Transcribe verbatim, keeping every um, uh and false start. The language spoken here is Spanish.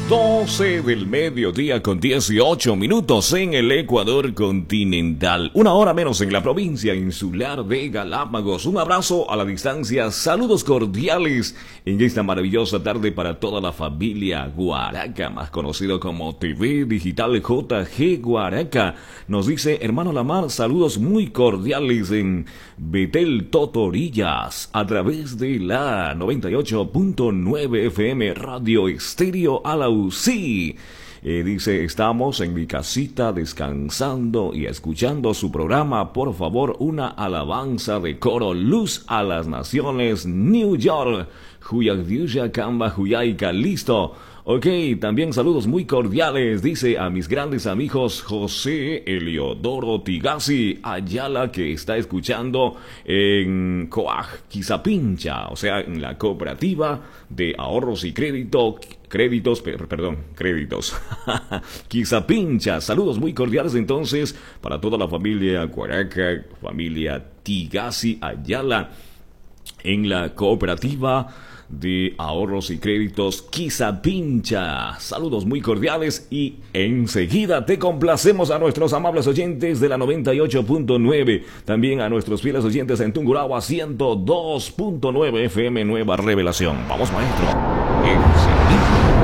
doce del mediodía con dieciocho minutos en el Ecuador continental. Una hora menos en la provincia insular de Galápagos. Un abrazo a la distancia. Saludos cordiales en esta maravillosa tarde para toda la familia Guaraca, más conocido como T V Digital J G Guaraca. Nos dice hermano Lamar, saludos muy cordiales en Betel Totorillas a través de la noventa y ocho punto nueve F M Radio Estéreo a la U C I. Eh, dice, estamos en mi casita descansando y escuchando su programa. Por favor, una alabanza de coro Luz a las Naciones, New York. Huyagdiusha, Kamba, Huyaica, listo. Ok, también saludos muy cordiales, dice a mis grandes amigos José Eliodoro Tigasi Ayala, que está escuchando en Coaj, Quizapincha, o sea, en la cooperativa de ahorros y crédito, créditos, per, perdón, créditos, Quizapincha. Saludos muy cordiales entonces para toda la familia Guaraca, familia Tigasi Ayala, en la cooperativa de ahorros y créditos Quizapincha. Saludos muy cordiales y enseguida te complacemos a nuestros amables oyentes de la noventa y ocho punto nueve, también a nuestros fieles oyentes en Tungurahua ciento dos punto nueve F M Nueva Revelación. Vamos, maestro. Ese.